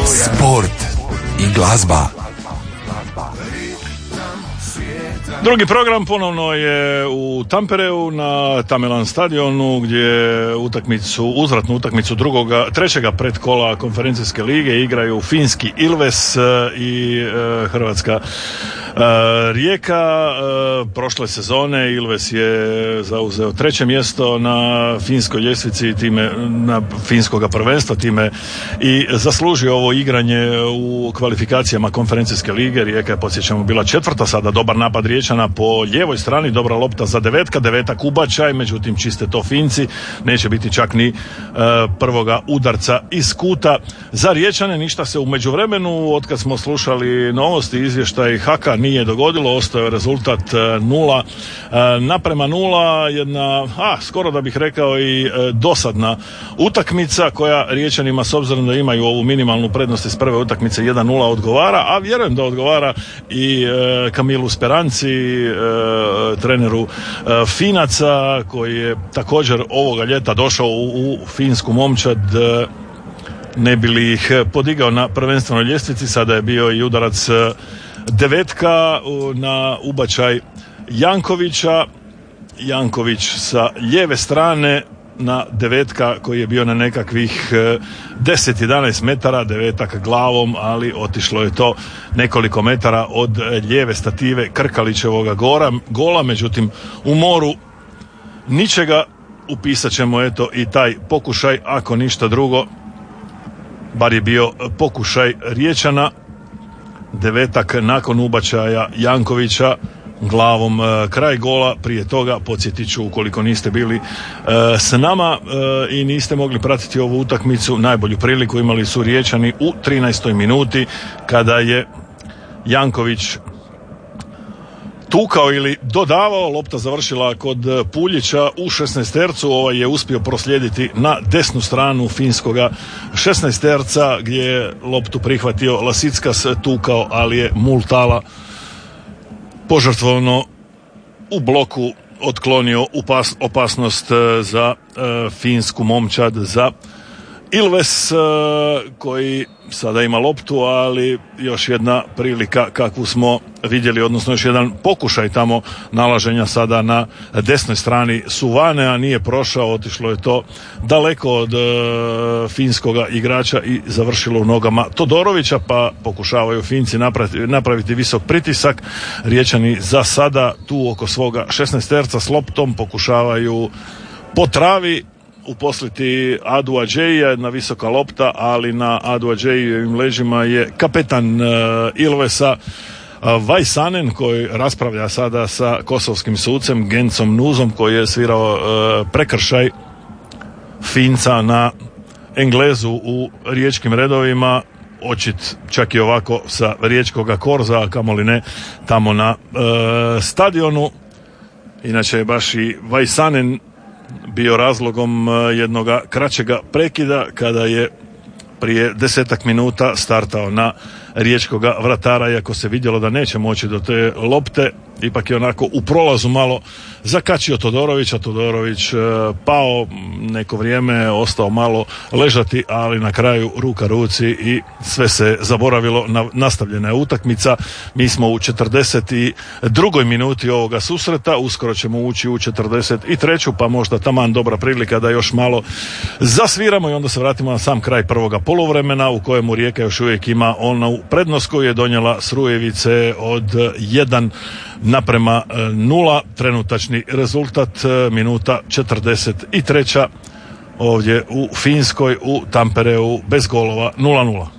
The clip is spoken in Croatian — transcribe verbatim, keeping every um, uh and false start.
sport i glazba. Drugi program ponovno je u Tampereu na Tamelan stadionu gdje utakmicu, uzvratnu utakmicu drugoga, trećega predkola konferencijske lige igraju finski Ilves i e, Hrvatska e, Rijeka. E, prošle sezone Ilves je zauzeo treće mjesto na finskoj ljestvici, time na finskoga prvenstva, time i zaslužio ovo igranje u kvalifikacijama konferencijske lige. Rijeka je, podsjećamo, bila četvrta, sada dobar napad Riječana po lijevoj strani, dobra lopta za devetka, devetak ubačaj, međutim čiste to Finci, neće biti čak ni e, prvoga udarca iz kuta za Riječane. Ništa se u međuvremenu, od kad smo slušali novosti, izvještaj Haka, nije dogodilo, ostao je rezultat e, nula e, naprema nula, jedna, a, skoro da bih rekao i e, dosadna utakmica koja Riječanima, s obzirom da imaju ovu minimalnu prednost iz prve utakmice jedan nula, odgovara, a vjerujem da odgovara i e, Kamilu Speranci, e, treneru e, Finaca, koji je također ovoga ljeta došao u, u finsku momčad e, ne bi li ih podigao na prvenstvenoj ljestvici. Sada je bio i udarac e, devetka u, na ubačaj Jankovića. Janković sa lijeve strane na devetka koji je bio na nekakvih deset do jedanaest metara, devetak glavom, ali otišlo je to nekoliko metara od lijeve stative Krkalićevoga gora, gola, međutim u moru ničega. Upisat ćemo eto i taj pokušaj, ako ništa drugo, bar je bio pokušaj Riječana. Devetak nakon ubačaja Jankovića glavom e, kraj gola. Prije toga, podsjetit ću, ukoliko niste bili e, s nama e, i niste mogli pratiti ovu utakmicu, najbolju priliku imali su Riječani u trinaestoj minuti kada je Janković tukao ili dodavao, lopta završila kod Puljića u šesnaestercu, ovaj je uspio proslijediti na desnu stranu finskoga šesnaesterca gdje je loptu prihvatio Lasickas, tukao, ali je Multala požrtvovno u bloku otklonio upas, opasnost za e, finsku momčad, za Ilves e, koji sada ima loptu, ali još jedna prilika kakvu smo vidjeli, odnosno još jedan pokušaj tamo nalaženja sada na desnoj strani Suvane, a nije prošao, otišlo je to daleko od e, finskoga igrača i završilo u nogama Todorovića, pa pokušavaju Finci napraviti, napraviti visok pritisak. Riječani za sada tu oko svoga šesnaesterca s loptom pokušavaju po travi uposliti Adu Adžeja, jedna visoka lopta, ali na Adu Adžejevim leđima je kapetan uh, Ilvesa uh, Vajsanen, koji raspravlja sada sa kosovskim sucem Gencom Nuzom, koji je svirao uh, prekršaj Finca na Englezu u riječkim redovima. Očit čak i ovako sa riječkoga korza, a kamoli ne tamo na uh, stadionu. Inače je baš i Vajsanen bio razlogom jednoga kraćega prekida kada je prije desetak minuta startao na riječkoga vratara, iako se vidjelo da neće moći do te lopte. Ipak je onako u prolazu malo zakačio Todorovića, Todorović e, pao, neko vrijeme ostao malo ležati, ali na kraju ruka ruci i sve se zaboravilo. Na, nastavljena je utakmica. Mi smo u četrdeset drugoj minuti ovoga susreta, uskoro ćemo ući u četrdeset treću, pa možda taman dobra prilika da još malo zasviramo i onda se vratimo na sam kraj prvoga poluvremena u kojemu Rijeka još uvijek ima onu prednost koju je donijela Srujevice od jedan naprema nula. Trenutačni rezultat minuta četrdeset treća ovdje u Finskoj, u Tampereu, bez golova, nula nula.